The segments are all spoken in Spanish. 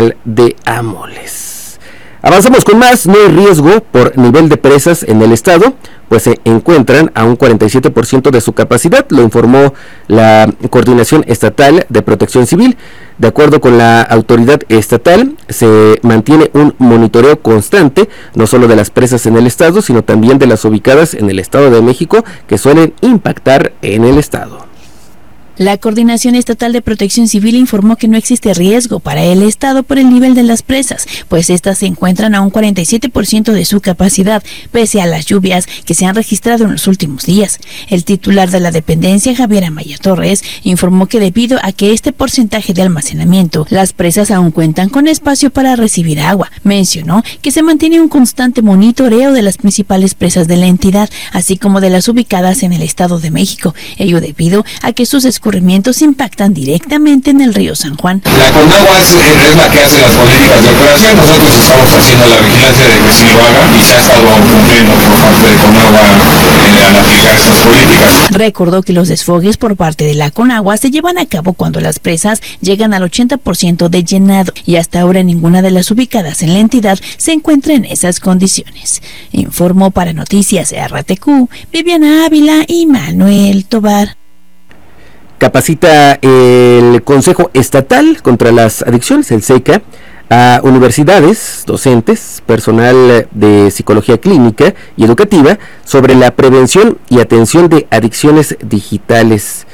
Industrial de Amoles. Avanzamos con más. No hay riesgo por nivel de presas en el estado, pues se encuentran a un 47% de su capacidad, lo informó la Coordinación Estatal de Protección Civil. De acuerdo con la autoridad estatal, se mantiene un monitoreo constante, no solo de las presas en el estado, sino también de las ubicadas en el Estado de México, que suelen impactar en el estado. La Coordinación Estatal de Protección Civil informó que no existe riesgo para el Estado por el nivel de las presas, pues estas se encuentran a un 47% de su capacidad, pese a las lluvias que se han registrado en los últimos días. El titular de la dependencia, Javier Amaya Torres, informó que debido a que este porcentaje de almacenamiento, las presas aún cuentan con espacio para recibir agua. Mencionó que se mantiene un constante monitoreo de las principales presas de la entidad, así como de las ubicadas en el Estado de México, ello debido a que sus escurrimientos impactan directamente en el río San Juan. La Conagua es la que hace las políticas de operación. Nosotros estamos haciendo la vigilancia de que sí lo haga y se ha estado cumpliendo por parte de Conagua al aplicar estas políticas. Recordó que los desfogues por parte de la Conagua se llevan a cabo cuando las presas llegan al 80% de llenado y hasta ahora ninguna de las ubicadas en la entidad se encuentra en esas condiciones. Informó para Noticias RTQ, Viviana Ávila y Manuel Tobar. Capacita el Consejo Estatal contra las Adicciones, el SECA, a universidades, docentes, personal de psicología clínica y educativa sobre la prevención y atención de adicciones digitales.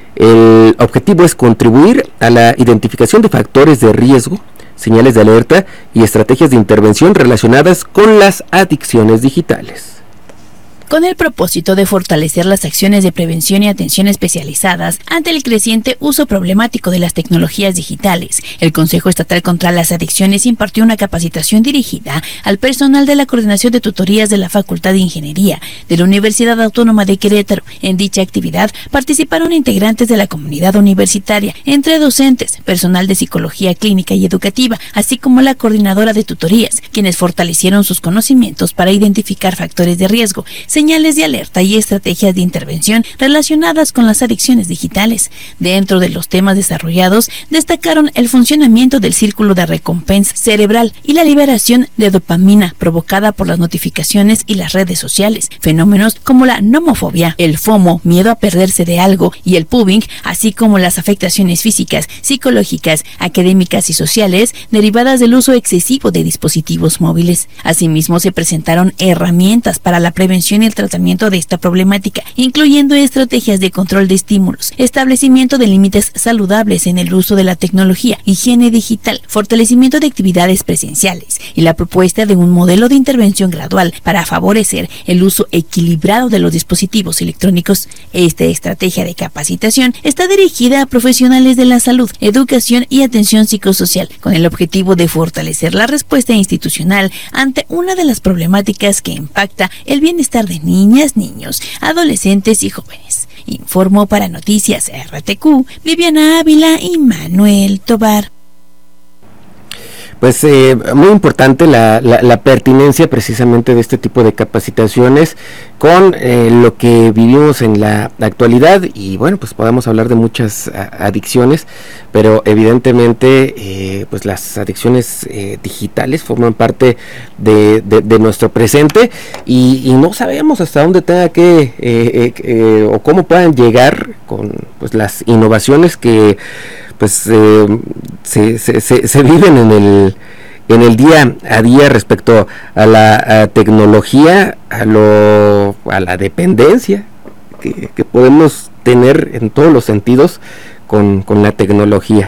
El objetivo es contribuir a la identificación de factores de riesgo, señales de alerta y estrategias de intervención relacionadas con las adicciones digitales. Con el propósito de fortalecer las acciones de prevención y atención especializadas ante el creciente uso problemático de las tecnologías digitales, el Consejo Estatal contra las Adicciones impartió una capacitación dirigida al personal de la Coordinación de Tutorías de la Facultad de Ingeniería de la Universidad Autónoma de Querétaro. En dicha actividad participaron integrantes de la comunidad universitaria, entre docentes, personal de psicología clínica y educativa, así como la coordinadora de tutorías, quienes fortalecieron sus conocimientos para identificar factores de riesgo, señales de alerta y estrategias de intervención relacionadas con las adicciones digitales. Dentro de los temas desarrollados, destacaron el funcionamiento del círculo de recompensa cerebral y la liberación de dopamina provocada por las notificaciones y las redes sociales, fenómenos como la nomofobia, el FOMO, miedo a perderse de algo, y el pubbing, así como las afectaciones físicas, psicológicas, académicas y sociales derivadas del uso excesivo de dispositivos móviles. Asimismo, se presentaron herramientas para la prevención y el tratamiento de esta problemática, incluyendo estrategias de control de estímulos, establecimiento de límites saludables en el uso de la tecnología, higiene digital, fortalecimiento de actividades presenciales y la propuesta de un modelo de intervención gradual para favorecer el uso equilibrado de los dispositivos electrónicos. Esta estrategia de capacitación está dirigida a profesionales de la salud, educación y atención psicosocial, con el objetivo de fortalecer la respuesta institucional ante una de las problemáticas que impacta el bienestar de niñas, niños, adolescentes y jóvenes. Informó para Noticias RTQ, Viviana Ávila y Manuel Tobar. Pues muy importante la pertinencia precisamente de este tipo de capacitaciones con lo que vivimos en la actualidad, y bueno, pues podemos hablar de muchas adicciones, pero evidentemente pues las adicciones digitales forman parte de nuestro presente, y no sabemos hasta dónde tenga que o cómo puedan llegar con pues las innovaciones que pues se viven en el día a día respecto a la tecnología, a la dependencia que podemos tener en todos los sentidos con la tecnología.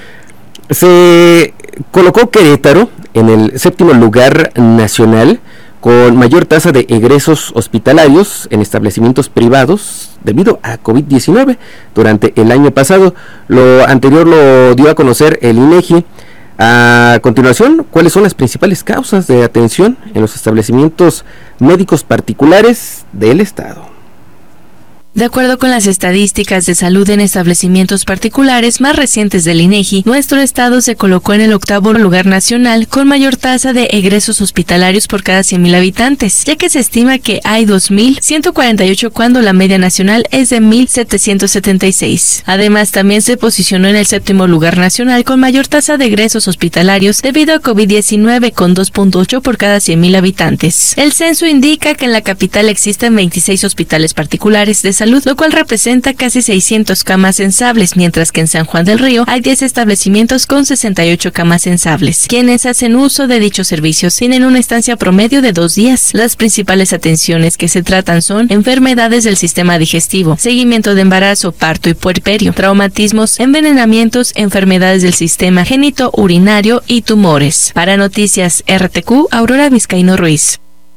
Se colocó Querétaro en el 7º lugar nacional con mayor tasa de egresos hospitalarios en establecimientos privados debido a COVID-19 durante el año pasado. Lo anterior lo dio a conocer el INEGI. A continuación, ¿cuáles son las principales causas de atención en los establecimientos médicos particulares del estado? De acuerdo con las estadísticas de salud en establecimientos particulares más recientes del INEGI, nuestro estado se colocó en el 8º lugar nacional con mayor tasa de egresos hospitalarios por cada 100,000 habitantes, ya que se estima que hay 2,148 cuando la media nacional es de 1,776. Además, también se posicionó en el 7º lugar nacional con mayor tasa de egresos hospitalarios debido a COVID-19 con 2,8 por cada 100,000 habitantes. El censo indica que en la capital existen 26 hospitales particulares de salud, lo cual representa casi 600 camas sensables, mientras que en San Juan del Río hay 10 establecimientos con 68 camas sensables. Quienes hacen uso de dichos servicios tienen una estancia promedio de 2 días. Las principales atenciones que se tratan son enfermedades del sistema digestivo, seguimiento de embarazo, parto y puerperio, traumatismos, envenenamientos, enfermedades del sistema genito-urinario y tumores. Para Noticias RTQ, Aurora Vizcaíno Ruiz.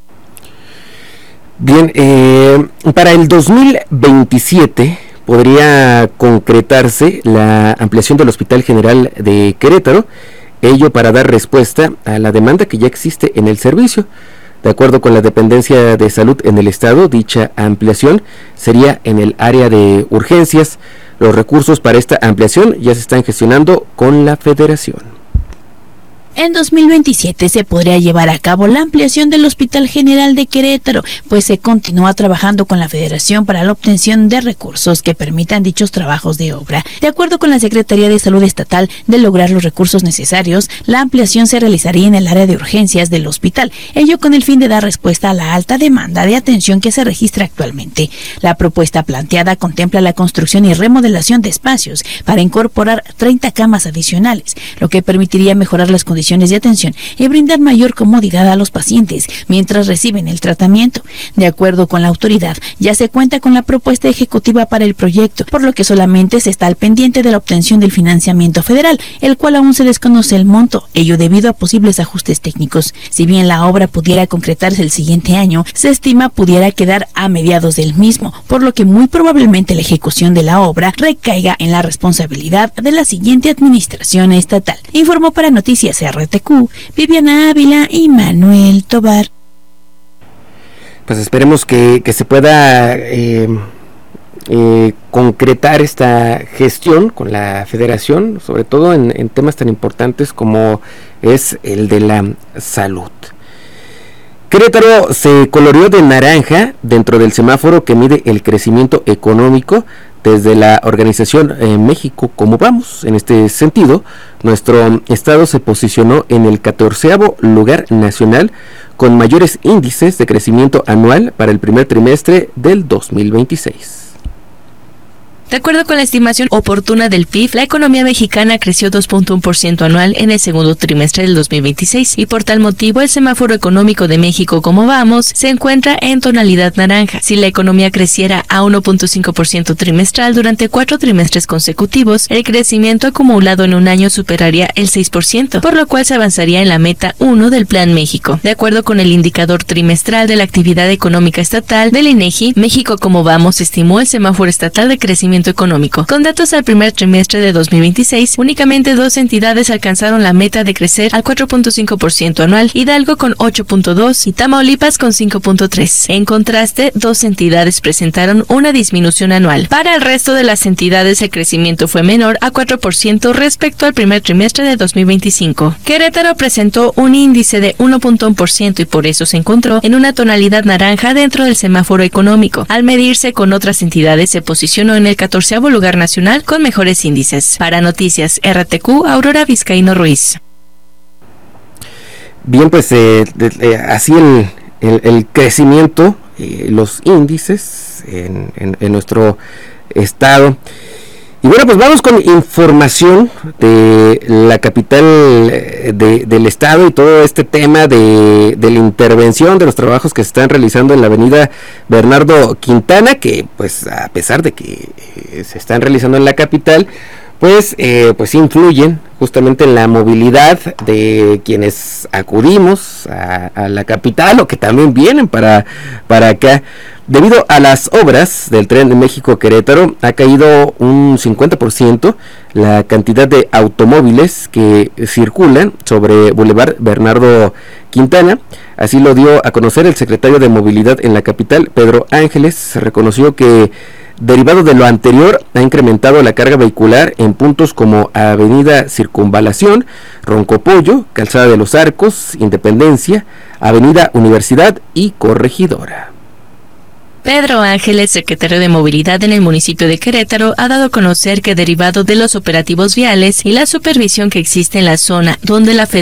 Bien, para el 2027 podría concretarse la ampliación del Hospital General de Querétaro, ello para dar respuesta a la demanda que ya existe en el servicio. De acuerdo con la dependencia de salud en el estado, dicha ampliación sería en el área de urgencias. Los recursos para esta ampliación ya se están gestionando con la federación. En 2027 se podría llevar a cabo la ampliación del Hospital General de Querétaro, pues se continúa trabajando con la Federación para la obtención de recursos que permitan dichos trabajos de obra. De acuerdo con la Secretaría de Salud Estatal, de lograr los recursos necesarios, la ampliación se realizaría en el área de urgencias del hospital, ello con el fin de dar respuesta a la alta demanda de atención que se registra actualmente. La propuesta planteada contempla la construcción y remodelación de espacios para incorporar 30 camas adicionales, lo que permitiría mejorar las condiciones de atención y brindar mayor comodidad a los pacientes mientras reciben el tratamiento. De acuerdo con la autoridad, ya se cuenta con la propuesta ejecutiva para el proyecto, por lo que solamente se está al pendiente de la obtención del financiamiento federal, el cual aún se desconoce el monto, ello debido a posibles ajustes técnicos. Si bien la obra pudiera concretarse el siguiente año, se estima pudiera quedar a mediados del mismo, por lo que muy probablemente la ejecución de la obra recaiga en la responsabilidad de la siguiente administración estatal. Informó para Noticias RTQ, Viviana Ávila y Manuel Tobar. Pues esperemos que se pueda concretar esta gestión con la federación, sobre todo en temas tan importantes como es el de la salud. Querétaro se coloreó de naranja dentro del semáforo que mide el crecimiento económico desde la organización México Cómo Vamos. En este sentido, nuestro estado se posicionó en el 14º lugar nacional con mayores índices de crecimiento anual para el primer trimestre del 2026. De acuerdo con la estimación oportuna del PIB, la economía mexicana creció 2,1% anual en el segundo trimestre del 2026 y por tal motivo el semáforo económico de México Cómo Vamos se encuentra en tonalidad naranja. Si la economía creciera a 1,5% trimestral durante 4 trimestres consecutivos, el crecimiento acumulado en un año superaría el 6%, por lo cual se avanzaría en la meta 1 del Plan México. De acuerdo con el indicador trimestral de la actividad económica estatal del INEGI, México Cómo Vamos estimó el semáforo estatal de crecimiento económico. Con datos al primer trimestre de 2026, únicamente 2 entidades alcanzaron la meta de crecer al 4,5% anual, Hidalgo con 8,2% y Tamaulipas con 5,3%. En contraste, 2 entidades presentaron una disminución anual. Para el resto de las entidades, el crecimiento fue menor a 4% respecto al primer trimestre de 2025. Querétaro presentó un índice de 1,1% y por eso se encontró en una tonalidad naranja dentro del semáforo económico. Al medirse con otras entidades, se posicionó en el 14º lugar nacional con mejores índices. Para Noticias RTQ, Aurora Vizcaíno Ruiz. Bien, pues así el crecimiento, los índices en nuestro estado. Y bueno, pues vamos con información de la capital del estado y todo este tema de la intervención de los trabajos que se están realizando en la avenida Bernardo Quintana, que pues a pesar de que se están realizando en la capital, pues influyen justamente en la movilidad de quienes acudimos a la capital o que también vienen para acá. Debido a las obras del Tren de México-Querétaro, ha caído un 50% la cantidad de automóviles que circulan sobre Boulevard Bernardo Quintana. Así lo dio a conocer el secretario de Movilidad en la capital, Pedro Ángeles. Reconoció que Derivado de lo anterior, ha incrementado la carga vehicular en puntos como Avenida Circunvalación, Roncopollo, Calzada de los Arcos, Independencia, Avenida Universidad y Corregidora. Pedro Ángeles, secretario de Movilidad en el municipio de Querétaro, ha dado a conocer que derivado de los operativos viales y la supervisión que existe en la zona donde la